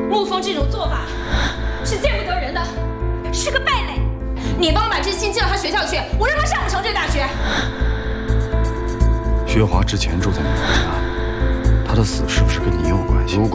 沐风这种做法是见不得人的，是个败类。你帮我把知心寄到他学校去，我让他上不成这大学。 薛华之前住在你们家，他的死是不是跟你也有关系？